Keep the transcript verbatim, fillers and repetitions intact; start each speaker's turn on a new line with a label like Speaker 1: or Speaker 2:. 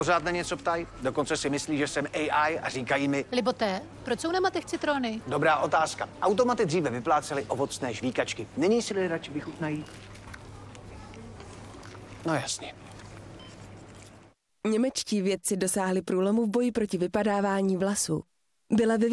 Speaker 1: Pořád na něco ptají, dokonce si myslí, že jsem A I a říkají mi...
Speaker 2: Liboté, proč jsou na matech citrony?
Speaker 1: Dobrá otázka. Automaty dříve vyplácely ovocné žvíkačky. Není si radši vychutnají? No jasně.
Speaker 3: Němečtí vědci dosáhli průlomu v boji proti vypadávání vlasů. Byla